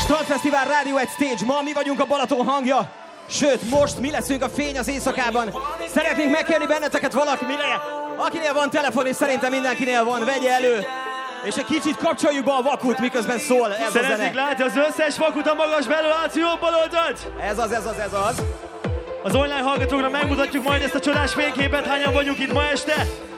Strandfesztivál Rádió egy Stage. Ma mi vagyunk a Balaton hangja. Sőt, most mi leszünk a fény az éjszakában. Szeretnénk megkérni benneteket valakinél. Akinél van telefon, és szerintem mindenkinél van, vegye elő. És egy kicsit kapcsoljuk be a vakut, miközben szól ez a zene. Szeretnék látni az összes vakut a magas belőláció jobb bal oldalt. Ez az. Az online hallgatóknak megmutatjuk majd ezt a csodás fényképet, hányan vagyunk itt ma este.